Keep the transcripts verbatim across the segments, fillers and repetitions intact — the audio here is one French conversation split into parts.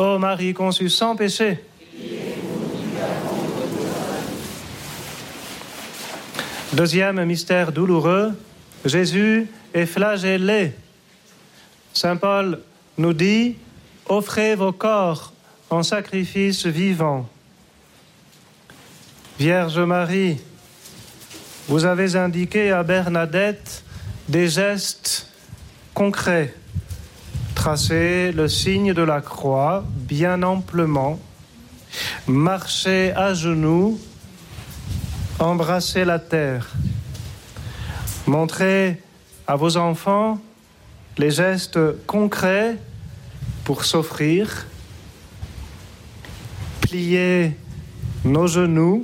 Ô Marie conçue sans péché, deuxième mystère douloureux, Jésus est flagellé. Saint Paul nous dit, offrez vos corps en sacrifice vivant. Vierge Marie, vous avez indiqué à Bernadette des gestes concrets. Tracez le signe de la croix bien amplement. Marchez à genoux. Embrassez la terre. Montrez à vos enfants les gestes concrets pour s'offrir. Pliez nos genoux.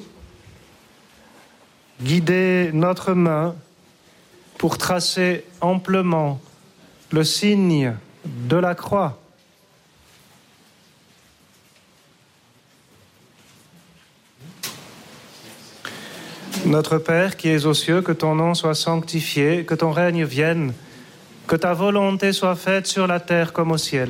Guidez notre main pour tracer amplement le signe de la croix. Notre Père qui es aux cieux, que ton nom soit sanctifié, que ton règne vienne, que ta volonté soit faite sur la terre comme au ciel.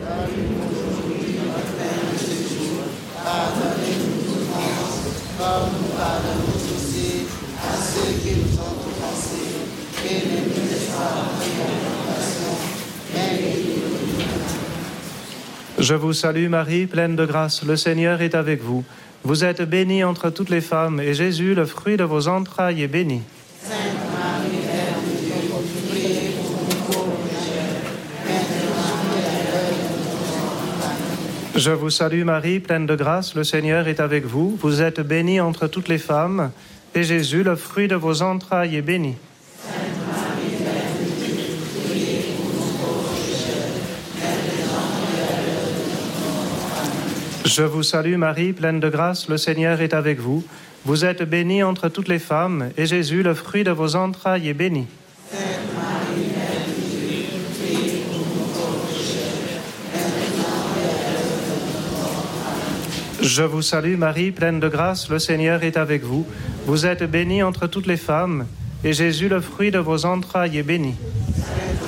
Je vous salue Marie, pleine de grâce, le Seigneur est avec vous. Vous êtes bénie entre toutes les femmes, et Jésus, le fruit de vos entrailles, est béni. Sainte Marie, Mère de Dieu, priez pour nous pauvres pécheurs, maintenant et à l'heure de notre mort. Amen. Je vous salue Marie, pleine de grâce, le Seigneur est avec vous. Vous êtes bénie entre toutes les femmes, et Jésus, le fruit de vos entrailles, est béni. Je vous salue Marie, pleine de grâce, le Seigneur est avec vous. Vous êtes bénie entre toutes les femmes, et Jésus, le fruit de vos entrailles, est béni. Sainte Marie, Mère de Dieu, priez pour nous pauvres pécheurs, maintenant et à l'heure de notre mort. Amen. Je vous salue Marie, pleine de grâce, le Seigneur est avec vous. Vous êtes bénie entre toutes les femmes, et Jésus, le fruit de vos entrailles, est béni.